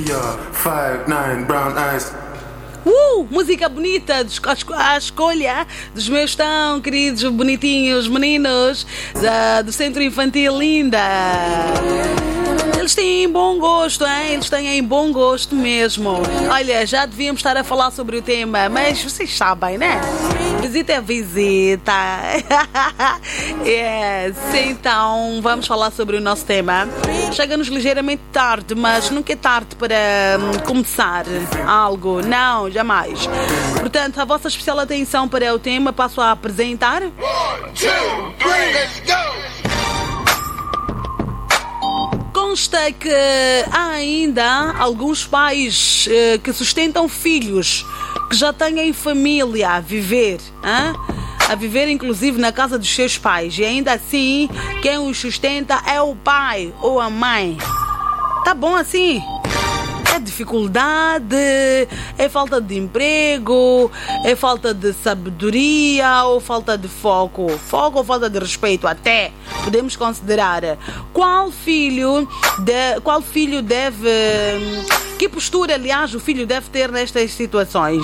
5'9" brown eyes. Música bonita, a escolha dos meus tão queridos, bonitinhos meninos do Centro Infantil Linda. Eles têm bom gosto, hein? Eles têm bom gosto mesmo. Olha, já devíamos estar a falar sobre o tema, mas vocês sabem, né? Visita é visita. Yes. Então, vamos falar sobre o nosso tema. Chega-nos ligeiramente tarde, mas nunca é tarde para começar algo. Não, jamais. Portanto, a vossa especial atenção para o tema passo a apresentar. 1, 2, 3, let's go! Consta que há ainda alguns pais que sustentam filhos que já têm família a viver, a viver inclusive na casa dos seus pais, e ainda assim quem os sustenta é o pai ou a mãe. Tá bom assim? É dificuldade, é falta de emprego, é falta de sabedoria ou falta de foco ou falta de respeito até, podemos considerar. Qual filho deve... Que postura, aliás, o filho deve ter nestas situações?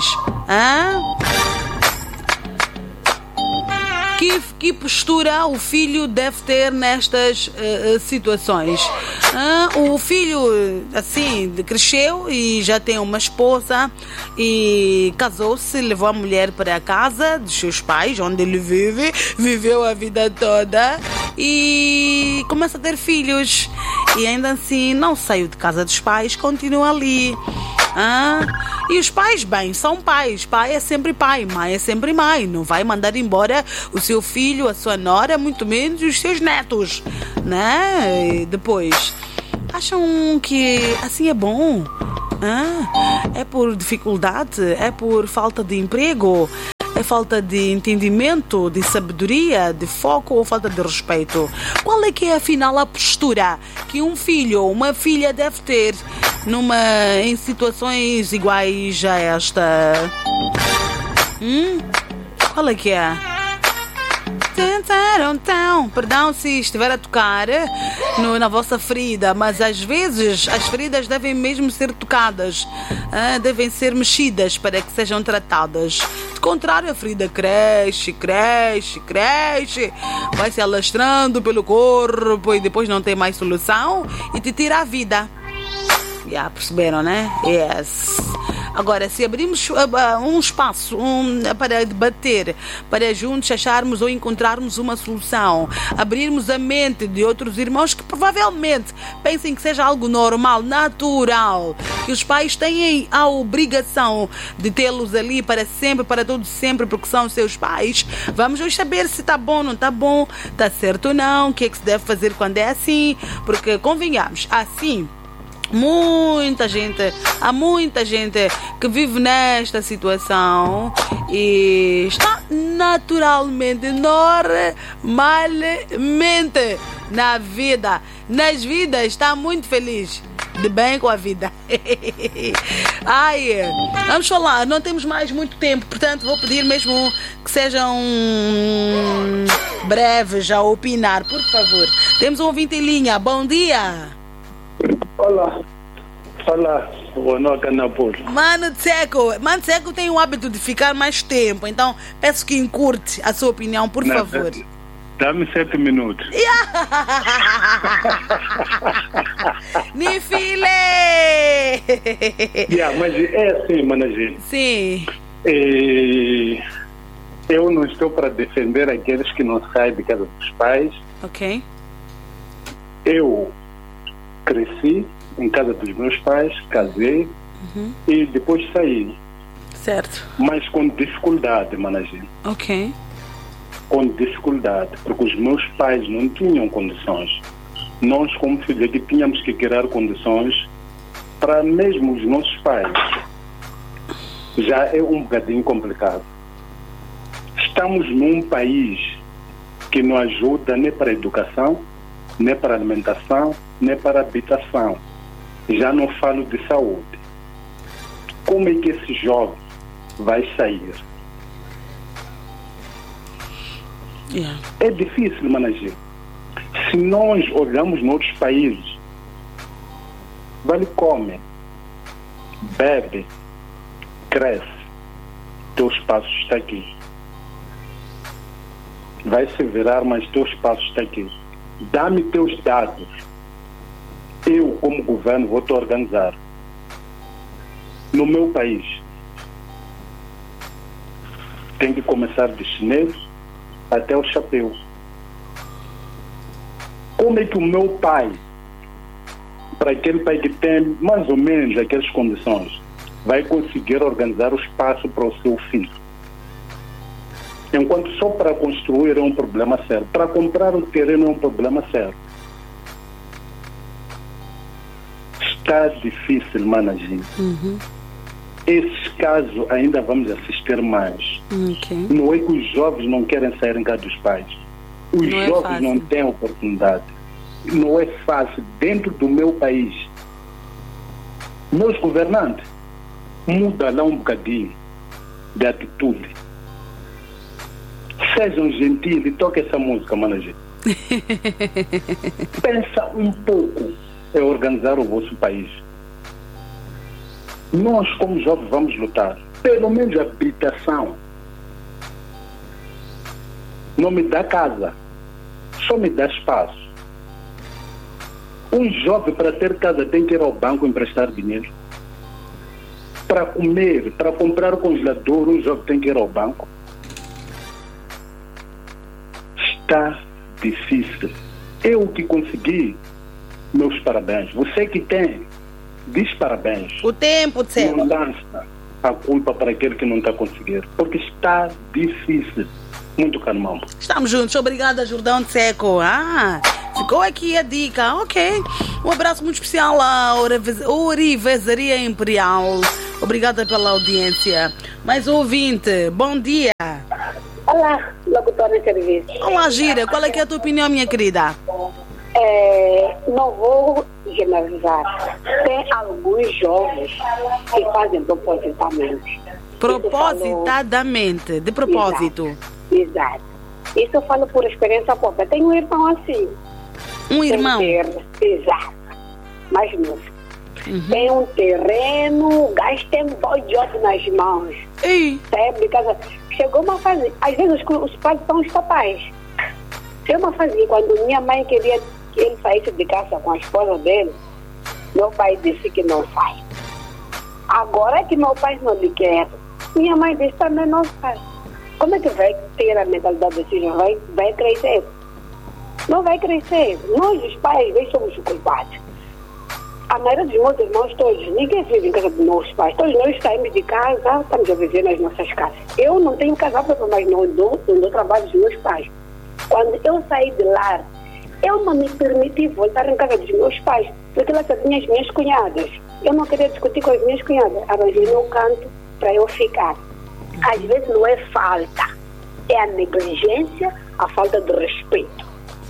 Que postura o filho deve ter nestas situações? O filho, assim, cresceu e já tem uma esposa e casou-se, levou a mulher para a casa dos seus pais, onde ele viveu a vida toda e começa a ter filhos. E ainda assim não saiu de casa dos pais, continua ali. E os pais, bem, são pais. Pai é sempre pai, mãe é sempre mãe. Não vai mandar embora o seu filho, a sua nora, muito menos os seus netos, né? E depois, acham que assim é bom? É por dificuldade? É por falta de emprego? É falta de entendimento, de sabedoria, de foco ou falta de respeito? Qual é que é, afinal, a postura que um filho ou uma filha deve ter em situações iguais a esta? Qual é que é? Perdão se estiver a tocar na vossa ferida, mas às vezes as feridas devem mesmo ser tocadas, devem ser mexidas para que sejam tratadas. De contrário, a ferida cresce, vai se alastrando pelo corpo e depois não tem mais solução e te tira a vida. Já perceberam, né? Yes. Agora, se abrirmos um espaço para debater, para juntos acharmos ou encontrarmos uma solução, abrirmos a mente de outros irmãos que provavelmente pensem que seja algo normal, natural, que os pais têm a obrigação de tê-los ali para sempre, para todo sempre, porque são seus pais, vamos hoje saber se está bom, não está bom, está certo ou não, o que é que se deve fazer quando é assim, porque convenhamos, assim... Há muita gente que vive nesta situação e está naturalmente, normalmente nas vidas, está muito feliz, de bem com a vida. Vamos falar, não temos mais muito tempo, portanto vou pedir mesmo que sejam breves a opinar, por favor. Temos um ouvinte em linha, bom dia. Olá, Bonoca Napoli. Mano Tseco tem o hábito de ficar mais tempo, então peço que encurte a sua opinião, por favor. Dá-me 7 minutos. Me file! Mas é assim, Managir. Sim. Eu não estou para defender aqueles que não saem de casa dos pais. Ok. Eu cresci em casa dos meus pais, casei e depois saí. Certo. Mas com dificuldade, Managir. Ok. Com dificuldade, porque os meus pais não tinham condições. Nós, como filhos, que tínhamos que criar condições para mesmo os nossos pais. Já é um bocadinho complicado. Estamos num país que não ajuda nem para a educação, nem para alimentação, nem para habitação. Já não falo de saúde. Como é que esse jovem vai sair? É difícil, Managir. Se nós olhamos noutros países, vale come. bebe, cresce, teu espaço está aqui. Vai se virar, mas teu espaço está aqui. Dá-me teus dados. Eu, como governo, vou te organizar. No meu país, tem que começar de chinês até o chapéu. Como é que o meu pai, para aquele pai que tem mais ou menos aquelas condições, vai conseguir organizar o espaço para o seu filho? Enquanto só para construir é um problema sério, para comprar o terreno é um problema sério. Está difícil, Managim. Esses casos ainda vamos assistir mais. Não é que os jovens não querem sair em casa dos pais. Os jovens não têm oportunidade. Não é fácil. Dentro do meu país, meus governantes, muda lá um bocadinho de atitude. Sejam gentis e toquem essa música, Managim. Pensa um pouco em organizar o vosso país. Nós, como jovens, vamos lutar. Pelo menos habitação. Não me dá casa, só me dá espaço. Um jovem, para ter casa, tem que ir ao banco emprestar dinheiro. Para comer, para comprar o congelador, um jovem tem que ir ao banco. Está difícil. Eu que consegui, meus parabéns. Você que tem, diz parabéns. O tempo, certo. Não lança a culpa para aquele que não está conseguindo, porque está difícil. Muito calmão. Estamos juntos. Obrigada, Jordão de Seco. Ficou aqui a dica. Ok. Um abraço muito especial à Orivesaria Imperial. Obrigada pela audiência. Mais um ouvinte. Bom dia. Olá, locutora de serviço. Olá, Gira. Qual é que é a tua opinião, minha querida? Não vou generalizar. Tem alguns jovens que fazem propositadamente. Propositadamente, de propósito. Exato. Isso eu falo por experiência própria. Tenho um irmão assim. Um irmão? Exato. Mais novo. Tem um terreno, o gajo tem 2 jobs nas mãos. Sabe? Chegou uma fase. Às vezes os pais são os papais. Chegou uma fase quando minha mãe queria que ele saísse de casa com a esposa dele, meu pai disse que não sai. Agora que meu pai não lhe quer, minha mãe disse também não sai. Como é que vai ter a mentalidade desse filho? Vai crescer? Não vai crescer. Nós, os pais, nós somos os culpados. A maioria dos meus irmãos todos, ninguém vive em casa dos meus pais. Todos nós saímos de casa, estamos a viver nas nossas casas. Eu não tenho casa própria, mas não dou trabalho dos meus pais. Quando eu saí de lá, eu não me permiti voltar em casa dos meus pais, porque lá só tinha as minhas cunhadas. Eu não queria discutir com as minhas cunhadas. Arranjei meu canto para eu ficar. Às vezes não é falta, é a negligência, a falta de respeito.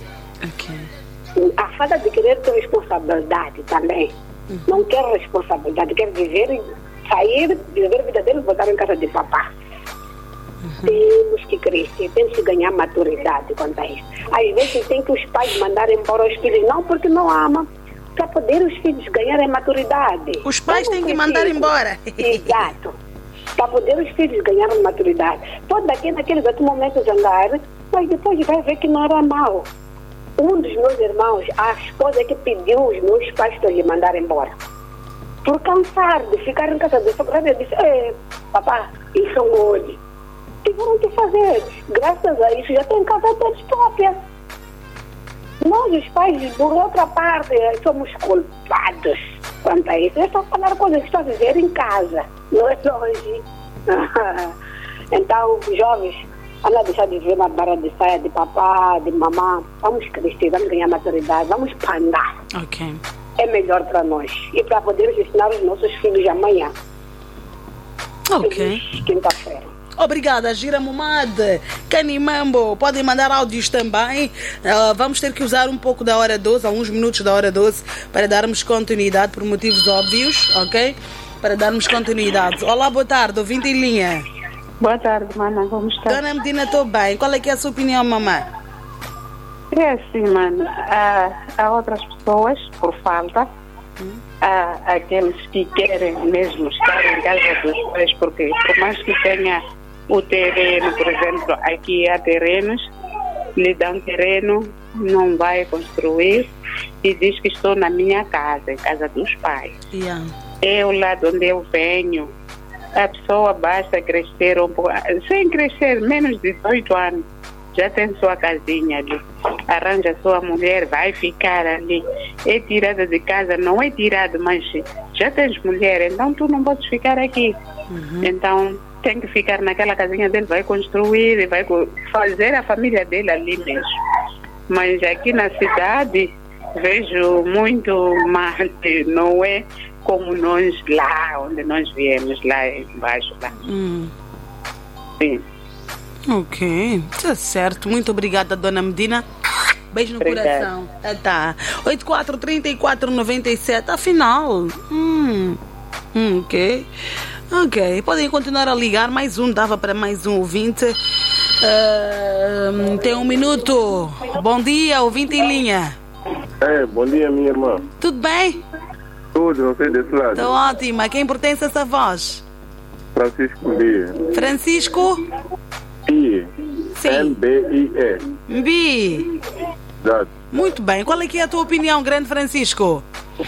A falta de querer ter responsabilidade também. Não quer responsabilidade, quer viver, sair, viver a vida dele e voltar em casa de papá. Temos que crescer, temos que ganhar maturidade quanto a isso. Às vezes tem que os pais mandarem embora os filhos, não porque não amam, para poder os filhos ganharem maturidade. Os pais têm que mandar embora. Exato. Para poder os filhos ganharem maturidade. Pode daqui naqueles outros momentos andar, mas depois vai ver que não era mal. Um dos meus irmãos, a esposa que pediu os meus pais para lhe mandar embora. Por cansar de ficar em casa de sogra, eu disse, papá, isso é um olho. Tiveram que fazer. Graças a isso, já tem casa deles própria. Nós, os pais, por outra parte, somos culpados quanto a isso. É só falar coisas que estão a viver em casa, não é longe. Então, jovens, vamos deixar de ver na barra de saia de papá, de mamã. Vamos crescer, vamos ganhar maturidade, vamos pandar. Ok. É melhor para nós e para podermos ensinar os nossos filhos amanhã. Ok. Quinta-feira. Obrigada, Gira Mumad, Canimambo. Podem mandar áudios também. Vamos ter que usar um pouco da hora 12, alguns minutos da hora 12, para darmos continuidade, por motivos óbvios, ok? Para darmos continuidade. Olá, boa tarde, ouvinte em linha. Boa tarde, mana, como está? Dona Medina, estou bem. Qual é que é a sua opinião, mamãe? É assim, mano, há outras pessoas, por falta, Há aqueles que querem mesmo estar em casa dos pais, porque por mais que tenha o terreno, por exemplo, aqui há terrenos, lhe dão terreno, não vai construir e diz que estou na minha casa, em casa dos pais. Yeah. Eu, lá de onde eu venho, a pessoa basta crescer um pouco, sem crescer, menos de 18 anos, já tem sua casinha ali, arranja sua mulher, vai ficar ali, é tirada de casa, não é tirada, mas já tens mulher, então tu não podes ficar aqui. Então tem que ficar naquela casinha dele, vai construir, vai fazer a família dele ali mesmo. Mas aqui na cidade vejo muito mal, não é como nós lá, onde nós viemos, lá embaixo. Lá. Sim. Ok, tá certo. Muito obrigada, Dona Medina. Beijo no coração. Tá. 843497. Afinal. Ok. Ok. Podem continuar a ligar. Mais um. Dava para mais um ouvinte. Tem um minuto. Bom dia, ouvinte em linha. Bom dia, minha irmã. Tudo bem? Tudo, não sei desse lado. Estou ótima. Quem pertence a essa voz? Francisco B. Francisco? I. Sim. M-B-I-E. Bi. Exato. Muito bem. Qual é que é a tua opinião, grande Francisco?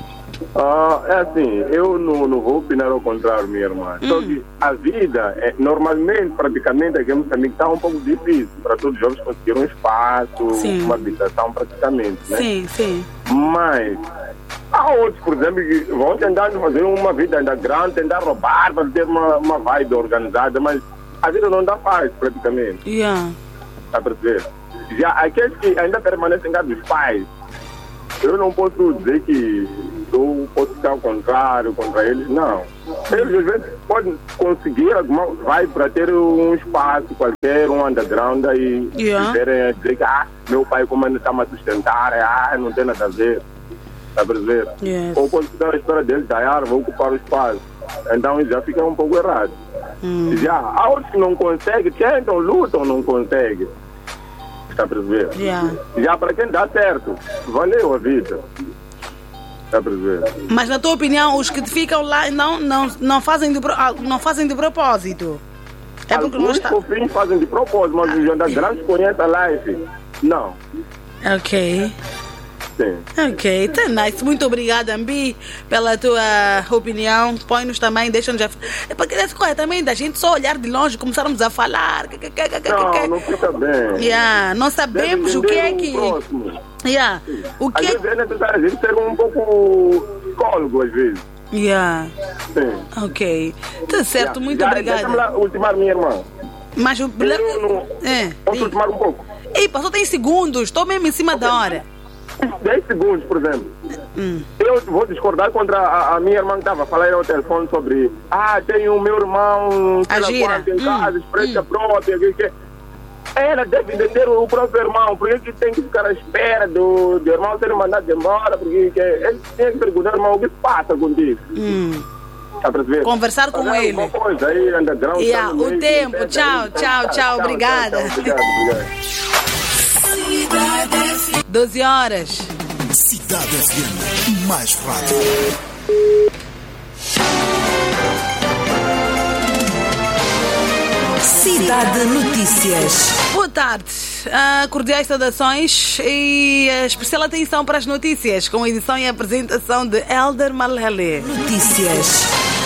É assim, eu não vou opinar ao contrário, minha irmã. Só que a vida, normalmente, praticamente, aqui em Moçambique está um pouco difícil para todos os jovens conseguirem um espaço, Sim. uma habitação praticamente, né? Sim, sim. Mas há outros, por exemplo, que vão tentar fazer uma vida ainda grande, tentar roubar para ter uma vibe organizada, mas a vida não dá paz, praticamente. Yeah. Está a perceber? Já aqueles que ainda permanecem em casa dos pais, eu não posso dizer que eu posso ficar ao contrário contra eles, não. Eles às vezes podem conseguir alguma vibe para ter um espaço qualquer, um underground e dizer que meu pai como ainda está a sustentar, não tem nada a ver. Está a perceber? Yes. Ou pode ficar a história deles, vou ocupar o espaço. Então já fica um pouco errado. Já há outros que não conseguem, tentam, lutam, não conseguem. Está a perceber? Já para quem dá certo, valeu a vida. Está a perceber? Mas na tua opinião, os que ficam lá não fazem de propósito? É porque alguns fofinhos fazem de propósito, mas os da grandes conhecem a life. Não. Ok. Sim. Ok, tá nice. Muito obrigada, Ambi, pela tua opinião. Põe-nos também, deixa-nos... É porque essa coisa também da gente só olhar de longe, começarmos a falar. Não fica bem. Não sabemos o que é que... O que às vezes é necessário a gente ser um pouco psicólogo, às vezes. Sim. Ok. Tá certo, muito obrigada. Deixa-me lá ultimar, minha irmã. Mas o... Posso ultimar um pouco? Só tem segundos, estou mesmo em cima da hora. 10 segundos, por exemplo. Eu vou discordar contra a minha irmã que estava a falar ao telefone sobre tenho o meu irmão em casa, experiência própria, que ela deve entender o próprio irmão, porque que tem que ficar à espera do irmão ser mandado embora, porque ele tem que perguntar, irmão, o que se passa contigo? Conversar com ele. Coisa aí, o tempo, tchau, obrigada. Obrigado. 12 horas. Cidade FM, mais rádio. Cidade Notícias. Boa tarde. Cordiais saudações e especial atenção para as notícias, com a edição e a apresentação de Elder Malele. Notícias.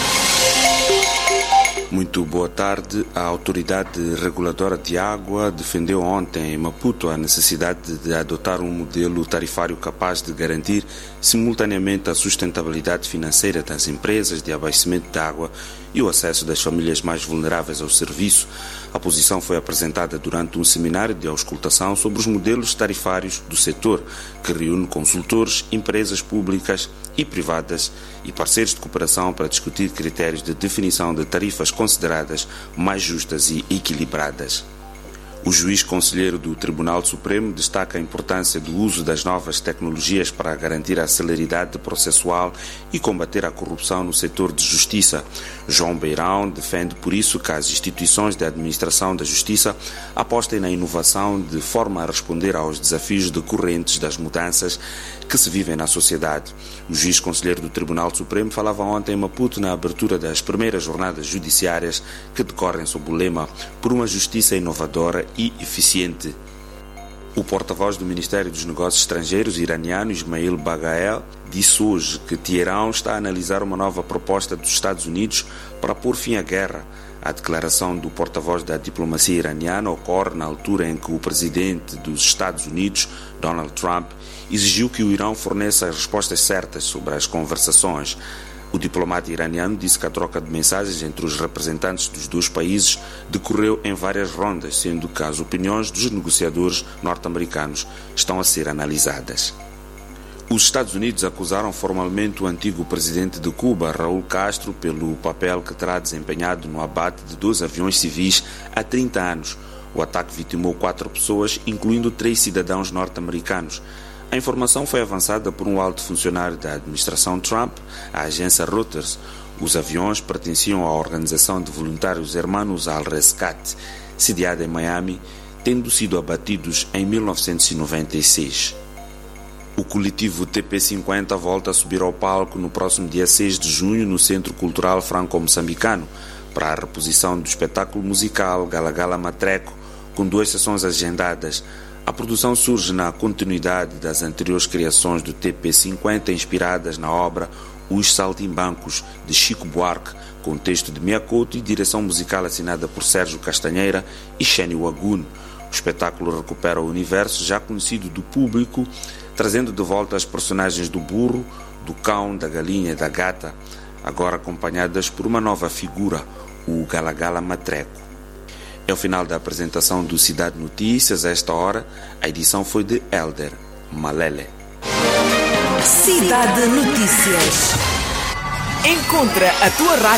Muito boa tarde. A Autoridade Reguladora de Água defendeu ontem em Maputo a necessidade de adotar um modelo tarifário capaz de garantir simultaneamente a sustentabilidade financeira das empresas de abastecimento de água e o acesso das famílias mais vulneráveis ao serviço. A posição foi apresentada durante um seminário de auscultação sobre os modelos tarifários do setor, que reúne consultores, empresas públicas e privadas e parceiros de cooperação para discutir critérios de definição de tarifas consideradas mais justas e equilibradas. O juiz conselheiro do Tribunal Supremo destaca a importância do uso das novas tecnologias para garantir a celeridade processual e combater a corrupção no setor de justiça. João Beirão defende por isso que as instituições de administração da justiça apostem na inovação de forma a responder aos desafios decorrentes das mudanças que se vivem na sociedade. O juiz conselheiro do Tribunal Supremo falava ontem em Maputo na abertura das primeiras jornadas judiciárias que decorrem sob o lema "Por uma justiça inovadora e eficiente". O porta-voz do Ministério dos Negócios Estrangeiros iraniano, Ismail Bagael, disse hoje que Teherão está a analisar uma nova proposta dos Estados Unidos para pôr fim à guerra. A declaração do porta-voz da diplomacia iraniana ocorre na altura em que o presidente dos Estados Unidos, Donald Trump, exigiu que o Irão forneça as respostas certas sobre as conversações. O diplomata iraniano disse que a troca de mensagens entre os representantes dos dois países decorreu em várias rondas, sendo que as opiniões dos negociadores norte-americanos estão a ser analisadas. Os Estados Unidos acusaram formalmente o antigo presidente de Cuba, Raul Castro, pelo papel que terá desempenhado no abate de 2 aviões civis há 30 anos. O ataque vitimou 4 pessoas, incluindo 3 cidadãos norte-americanos. A informação foi avançada por um alto funcionário da administração Trump, à agência Reuters. Os aviões pertenciam à organização de voluntários Hermanos al Rescate, sediada em Miami, tendo sido abatidos em 1996. O coletivo TP50 volta a subir ao palco no próximo dia 6 de junho no Centro Cultural Franco-Moçambicano para a reposição do espetáculo musical Galagala Matreco, com 2 sessões agendadas. A produção surge na continuidade das anteriores criações do TP50 inspiradas na obra Os Saltimbancos, de Chico Buarque, com texto de Mia Couto e direção musical assinada por Sérgio Castanheira e Sheni Wagun. O espetáculo recupera o universo já conhecido do público, trazendo de volta as personagens do burro, do cão, da galinha e da gata, agora acompanhadas por uma nova figura, o Galagala Matreco. É o final da apresentação do Cidade Notícias. A esta hora, a edição foi de Elder Malele. Cidade Notícias. Encontra a tua rádio